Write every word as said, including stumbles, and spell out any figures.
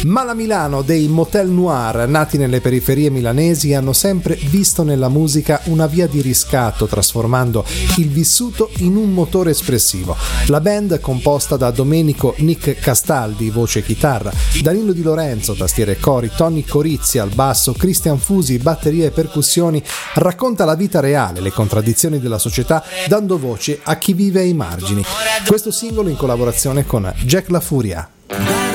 Ma la Milano dei Motel Noir, nati nelle periferie milanesi, hanno sempre visto nella musica una via di riscatto, trasformando il vissuto in un motore espressivo. La band, composta da Domenico Nick Castaldi, voce e chitarra, Danilo Di Lorenzo, tastiere e cori, Tony Corizzi al basso, Christian Fusi, batterie e percussioni, racconta la vita reale, le contraddizioni della società, dando voce a chi vive ai margini. Questo singolo in collaborazione con Jack La Furia.